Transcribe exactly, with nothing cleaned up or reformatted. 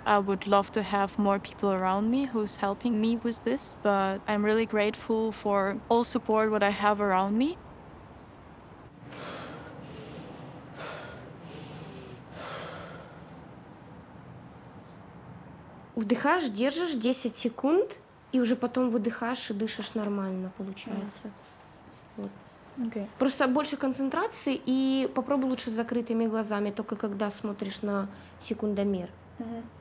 I would love to have more people around me who's helping me with this, but I'm really grateful for all support what I have around me. Вдыхаешь, держишь десять секунд, и уже потом выдыхаешь и дышишь нормально, получается. Вот. Okay. Просто больше концентрации, и попробуй лучше с закрытыми глазами, только когда смотришь на секундомер. Mhm.